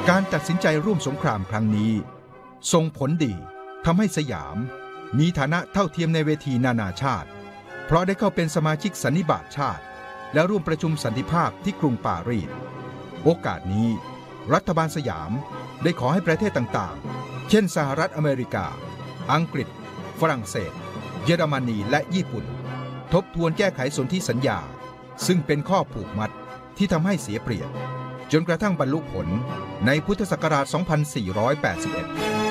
การตัดสินใจร่วมสงครามครั้งนี้ส่งผลดีทำให้สยามมีฐานะเท่าเทียมในเวทีนานาชาติเพราะได้เข้าเป็นสมาชิกสันนิบาตชาติและร่วมประชุมสันติภาพที่กรุงปารีสโอกาสนี้รัฐบาลสยามได้ขอให้ประเทศต่างๆเช่นสหรัฐอเมริกาอังกฤษฝรั่งเศสเยอรมนีและญี่ปุ่นทบทวนแก้ไขสนธิสัญญาซึ่งเป็นข้อผูกมัดที่ทำให้เสียเปรียบจนกระทั่งบรรลุผลในพุทธศักราช 2481